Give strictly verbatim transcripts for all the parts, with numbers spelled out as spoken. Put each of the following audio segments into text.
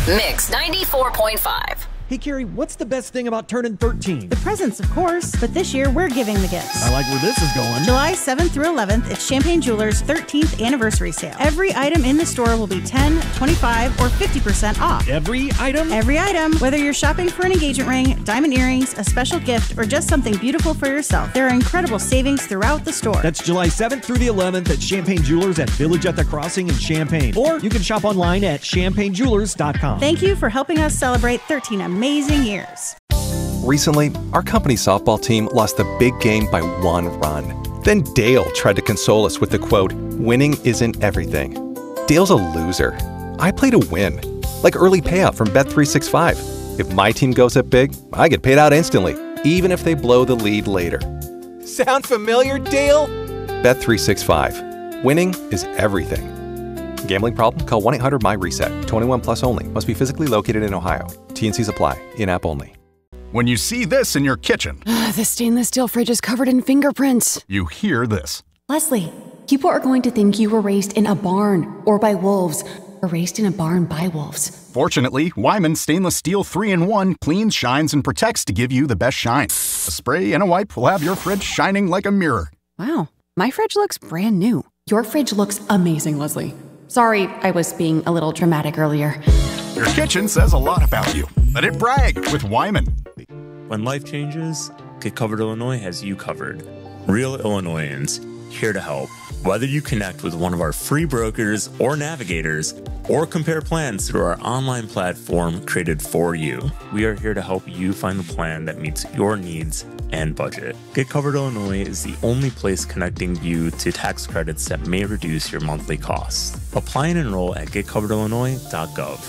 Mix ninety-four point five. Hey, Carrie, what's the best thing about turning thirteen? The presents, of course, but this year we're giving the gifts. I like where this is going. July seventh through eleventh, it's Champagne Jewelers' thirteenth anniversary sale. Every item in the store will be ten, twenty-five, or fifty percent off. Every item? Every item. Whether you're shopping for an engagement ring, diamond earrings, a special gift, or just something beautiful for yourself, there are incredible savings throughout the store. That's July seventh through the eleventh at Champagne Jewelers at Village at the Crossing in Champaign. Or you can shop online at champagne jewelers dot com. Thank you for helping us celebrate thirteen amazing years. Recently, our company softball team lost the big game by one run. Then Dale tried to console us with the quote, "Winning isn't everything." Dale's a loser. I play to win, like early payout from Bet three sixty-five. If my team goes up big, I get paid out instantly, even if they blow the lead later. Sound familiar, Dale? Bet three sixty-five. Winning is everything. Gambling problem? Call one eight hundred my reset. twenty-one plus only. Must be physically located in Ohio. T and Cs apply. In-app only. When you see this in your kitchen, the stainless steel fridge is covered in fingerprints. You hear this. Leslie, people are going to think you were raised in a barn or by wolves, or raised in a barn by wolves. Fortunately, Wyman Stainless Steel three in one cleans, shines, and protects to give you the best shine. A spray and a wipe will have your fridge shining like a mirror. Wow, my fridge looks brand new. Your fridge looks amazing, Leslie. Sorry, I was being a little dramatic earlier. Your kitchen says a lot about you. Let it brag with Wyman. When life changes, Get Covered Illinois has you covered. Real Illinoisans, here to help. Whether you connect with one of our free brokers or navigators, or compare plans through our online platform created for you, we are here to help you find the plan that meets your needs and budget. Get Covered Illinois is the only place connecting you to tax credits that may reduce your monthly costs. Apply and enroll at get covered illinois dot gov.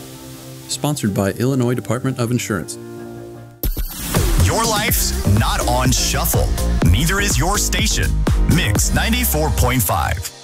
Sponsored by Illinois Department of Insurance. Your life's not on shuffle. Neither is your station. Mix ninety-four point five.